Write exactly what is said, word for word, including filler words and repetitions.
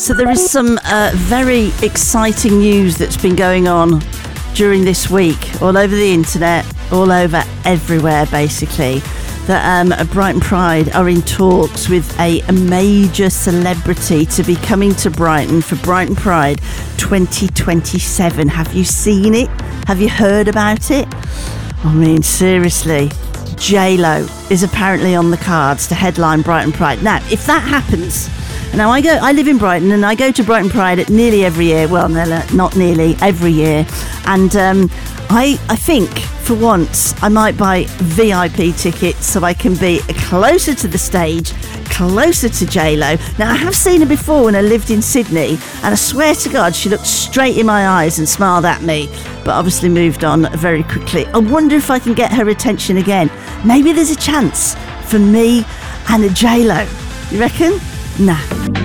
So there is some uh, very exciting news that's been going on during this week, all over the internet, all over everywhere, basically, that um, Brighton Pride are in talks with a, a major celebrity to be coming to Brighton for Brighton Pride twenty twenty-seven. Have you seen it? Have you heard about it? I mean, seriously, J-Lo is apparently on the cards to headline Brighton Pride. Now, if that happens, now I go, I live in Brighton and I go to Brighton Pride at nearly every year. Well, no, not nearly, every year. And um, I, I think for once I might buy V I P tickets so I can be closer to the stage, closer to J-Lo. Now, I have seen her before when I lived in Sydney, and I swear to God, she looked straight in my eyes and smiled at me, but obviously moved on very quickly. I wonder if I can get her attention again. Maybe there's a chance for me and a J-Lo. You reckon? Nah.